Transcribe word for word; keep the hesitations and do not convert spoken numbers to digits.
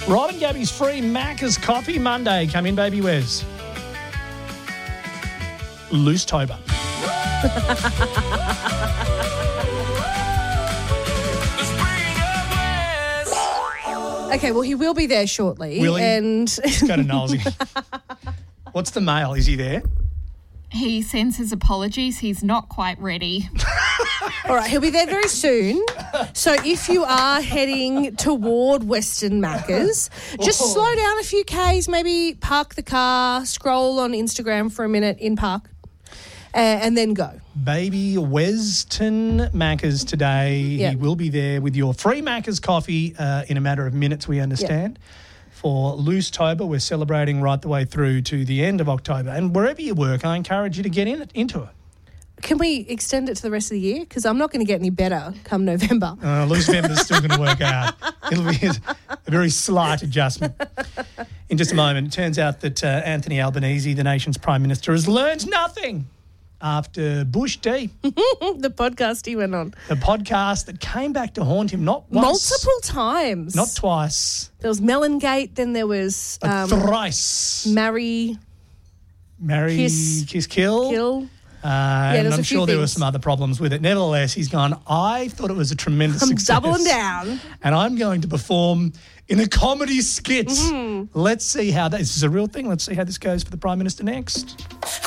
Rod and Gabby's free Macca's Coffee Monday. Come in, baby Wes. Loose Tober. Okay, well, he will be there shortly. Will he? And Let's go to Knowlesy. What's the mail? Is he there? He sends his apologies. He's not quite ready. all right, he'll be there very soon. So if you are heading toward Western Macca's, just Oh. slow down a few Ks, maybe park the car, scroll on Instagram for a minute in park, uh, and then go. Baby Weston Macca's today. Yep. He will be there with your free Macca's coffee uh, in a matter of minutes, we understand. For Loose Tober, we're celebrating right the way through to the end of October. And wherever you work, I encourage you to get in it, into it. Can we extend it to the rest of the year? Because I'm not going to get any better come November. Uh, Loose November's still going to work out. It'll be a, a very slight adjustment. In just a moment, it turns out that uh, Anthony Albanese, the nation's Prime Minister, has learned nothing after Bush D, The podcast he went on. the podcast that came back to haunt him not once, Multiple times. not twice, There was Melongate, then there was but um, thrice. Marry, Marry, Kiss, kiss, kill. Kill. Uh, and there's I'm a few sure there were things. some other problems with it. Nevertheless, he's gone, I thought it was a tremendous I'm success. doubling down. And I'm going to perform in a comedy skit. Mm-hmm. Let's see how that, this is a real thing. Let's see how this goes for the Prime Minister next.